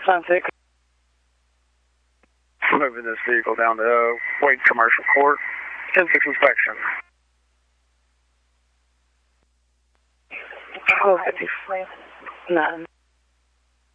10-6. Moving this vehicle down to Wade Commercial Court. 10-6 inspection. 12:50. 9.